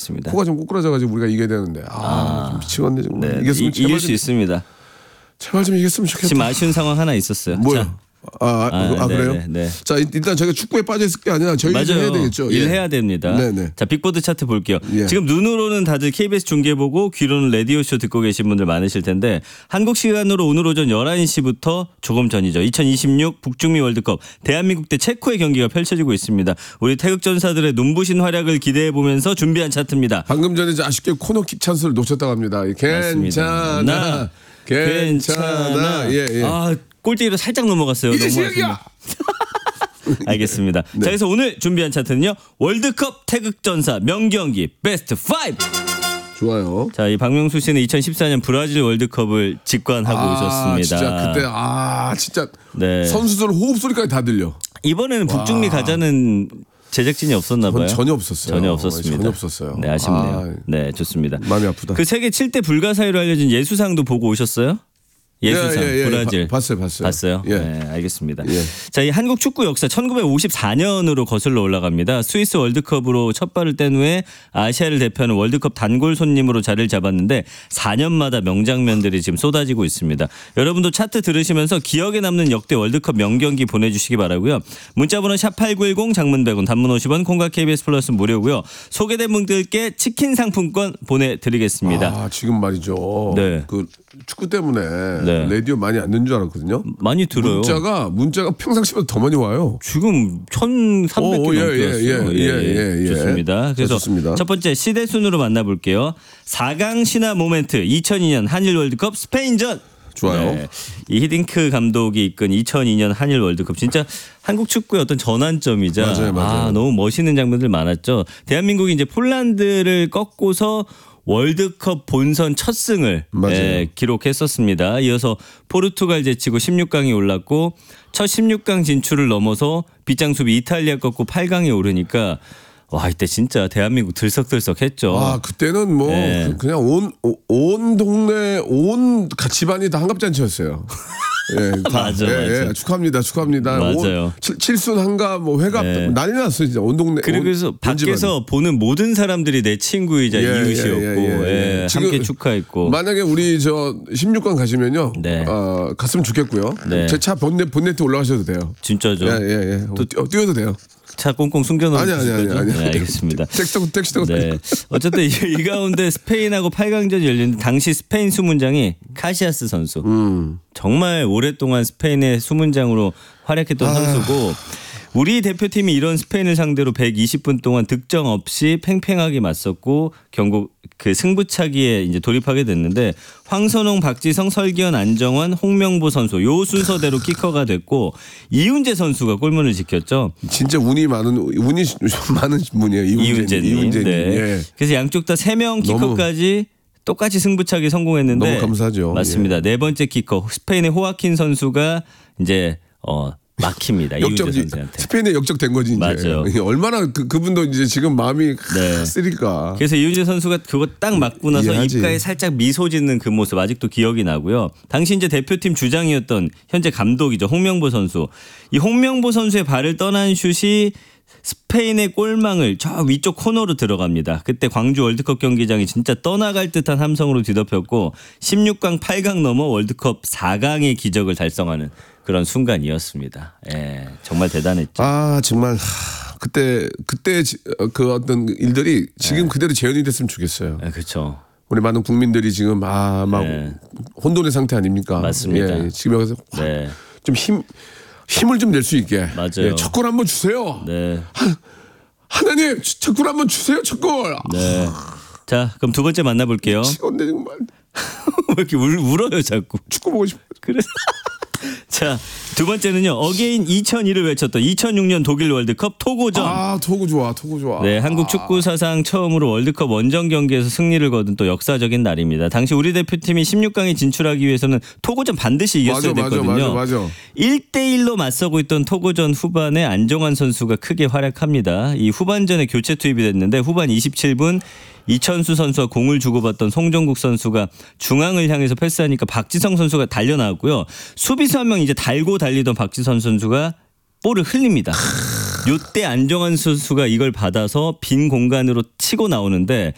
알겠습니다. 코가 좀 꼬꾸라져가지고 우리가 이겨야 되는데 좀 미치겠네 정말. 네, 이겼으면 이길 수 있습니다. 제발 좀 이겼으면 좋겠다. 지금 아쉬운 상황 하나 있었어요. 뭐요? 자. 그래요? 네. 자, 일단 저희가 축구에 빠져 있을 게 아니라 저희 일 해야 되겠죠. 일해야 됩니다. 네네. 자, 빅보드 차트 볼게요. 예. 지금 눈으로는 다들 KBS 중계 보고 귀로는 라디오쇼 듣고 계신 분들 많으실 텐데 한국 시간으로 오늘 오전 11시부터 조금 전이죠. 2026 북중미 월드컵 대한민국 대 체코의 경기가 펼쳐지고 있습니다. 우리 태극전사들의 눈부신 활약을 기대해 보면서 준비한 차트입니다. 방금 전에 아쉽게 코너킥 찬스를 놓쳤다고 합니다. 괜찮아. 예. 골대로 살짝 넘어갔어요. 이게 시작이야. 알겠습니다. 네. 자, 그래서 오늘 준비한 차트는요. 월드컵 태극전사 명경기 베스트 5. 좋아요. 자, 이 박명수 씨는 2014년 브라질 월드컵을 직관하고 오셨습니다. 진짜 그때 진짜 네. 선수들 호흡 소리까지 다 들려. 이번에는 북중미 가자는 제작진이 없었나 봐요. 전혀 없었어요. 전혀 없었습니다. 전혀 없었어요. 네, 아쉽네요. 네, 좋습니다. 마음이 아프다. 그 세계 7대 불가사의로 알려진 예수상도 보고 오셨어요? 예수상 브라질 봤어요? 예. 네, 알겠습니다. 예. 자, 이 한국 축구 역사 1954년으로 거슬러 올라갑니다. 스위스 월드컵으로 첫 발을 뗀 후에 아시아를 대표하는 월드컵 단골 손님으로 자리를 잡았는데 4년마다 명장면들이 지금 쏟아지고 있습니다. 여러분도 차트 들으시면서 기억에 남는 역대 월드컵 명경기 보내주시기 바라고요. 문자번호 샵8910 장문 100원 단문 50원 콩과 KBS 플러스 무료고요. 소개된 분들께 치킨 상품권 보내드리겠습니다. 지금 말이죠. 네. 그 축구 때문에 네. 라디오 많이 안 듣는 줄 알았거든요. 많이 들어요. 문자가 평상시보다 더 많이 와요. 지금 1,300개 넘겼어요. 예. 좋습니다. 그래서 좋습니다. 첫 번째 시대 순으로 만나볼게요. 4강 신화 모멘트 2002년 한일 월드컵 스페인전. 좋아요. 네. 이 히딩크 감독이 이끈 2002년 한일 월드컵 진짜 한국 축구의 어떤 전환점이자 맞아요. 너무 멋있는 장면들 많았죠. 대한민국이 이제 폴란드를 꺾고서 월드컵 본선 첫 승을 기록했었습니다. 이어서 포르투갈 제치고 16강에 올랐고 첫 16강 진출을 넘어서 빗장수비 이탈리아 꺾고 8강에 오르니까 이때 진짜 대한민국 들썩들썩했죠. 그때는 그냥 온 동네 온 집안이 다 한갑잔치였어요. 맞아. 축하합니다. 맞아요. 칠순 한갑 회갑 난리 났어요. 진짜 온 동네. 그래서 밖에서 보는 모든 사람들이 내 친구이자 이웃이었고 함께 축하했고. 만약에 우리 16강 가시면요. 갔으면 좋겠고요. 제 차 본네트 올라가셔도 돼요. 진짜죠. 또 뛰어도 돼요. 차 꽁꽁 숨겨놓은 아니. 네, 알겠습니다. 택시 타고. 네. 어쨌든 이 가운데 스페인하고 8강전이 열리는데 당시 스페인 수문장이 카시아스 선수. 정말 오랫동안 스페인의 수문장으로 활약했던 선수고 우리 대표팀이 이런 스페인을 상대로 120분 동안 득점 없이 팽팽하게 맞섰고 결국 그 승부차기에 이제 돌입하게 됐는데 황선홍, 박지성, 설기현, 안정환, 홍명보 선수 요 순서대로 키커가 됐고 이훈재 선수가 골문을 지켰죠. 진짜 운이 많은 분이에요. 이훈재님. 네. 그래서 양쪽 다 3명 키커까지 똑같이 승부차기 성공했는데 너무 감사하죠. 맞습니다. 네 번째 키커 스페인의 호아킨 선수가 이제 막힙니다. 이훈재 선수한테. 스페인에 역적된 거지. 이제. 맞아요. 얼마나 그분도 이제 지금 마음이 쓰릴까. 그래서 이훈재 선수가 그거 딱 맞고 나서 이해하지. 입가에 살짝 미소 짓는 그 모습 아직도 기억이 나고요. 당시 이제 대표팀 주장이었던 현재 감독이죠. 홍명보 선수. 이 홍명보 선수의 발을 떠난 슛이 스페인의 골망을 저 위쪽 코너로 들어갑니다. 그때 광주 월드컵 경기장이 진짜 떠나갈 듯한 함성으로 뒤덮였고 16강 8강 넘어 월드컵 4강의 기적을 달성하는 그런 순간이었습니다. 정말 대단했죠. 정말 그때 그 어떤 일들이 지금 그대로 재현이 됐으면 좋겠어요. 그렇죠. 우리 많은 국민들이 지금 막 혼돈의 상태 아닙니까? 맞습니다. 지금 여기서 좀 힘을 좀 낼 수 있게. 맞아요. 첫 골 한번 주세요. 네. 하나님 첫 골 한번 주세요. 첫 골. 네. 자, 그럼 두 번째 만나볼게요. 미치겠네 정말. 왜 이렇게 울어요 자꾸. 축구 보고 싶어. 그래. 자, 두 번째는요. 어게인 2002를 외쳤던 2006년 독일 월드컵 토고전. 토고 좋아. 네, 한국 축구 사상 처음으로 월드컵 원정 경기에서 승리를 거둔 또 역사적인 날입니다. 당시 우리 대표팀이 16강에 진출하기 위해서는 토고전 반드시 이겼어야 됐거든요. 맞아. 1대1로 맞서고 있던 토고전 후반에 안정환 선수가 크게 활약합니다. 이 후반전에 교체 투입이 됐는데 후반 27분 이천수 선수와 공을 주고받던 송정국 선수가 중앙을 향해서 패스하니까 박지성 선수가 달려나왔고요. 수비수 한 명 이제 달고 달리던 박지성 선수가 볼을 흘립니다. 요때 안정환 선수가 이걸 받아서 빈 공간으로 치고 나오는데